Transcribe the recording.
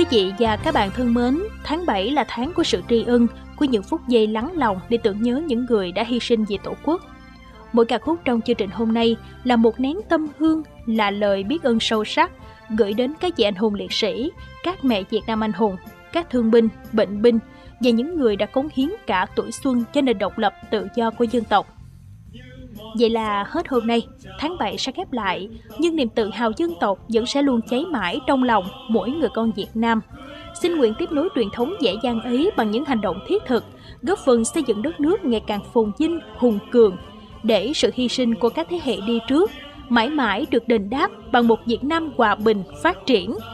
Quý vị và các bạn thân mến, tháng 7 là tháng của sự tri ân, của những phút giây lắng lòng để tưởng nhớ những người đã hy sinh vì Tổ quốc. Mỗi ca khúc trong chương trình hôm nay là một nén tâm hương, là lời biết ơn sâu sắc gửi đến các vị anh hùng liệt sĩ, các mẹ Việt Nam anh hùng, các thương binh, bệnh binh và những người đã cống hiến cả tuổi xuân cho nền độc lập tự do của dân tộc. Vậy là hết hôm nay, tháng 7 sẽ khép lại, nhưng niềm tự hào dân tộc vẫn sẽ luôn cháy mãi trong lòng mỗi người con Việt Nam. Xin nguyện tiếp nối truyền thống dễ dàng ấy bằng những hành động thiết thực, góp phần xây dựng đất nước ngày càng phồn vinh, hùng cường, để sự hy sinh của các thế hệ đi trước mãi mãi được đền đáp bằng một Việt Nam hòa bình, phát triển,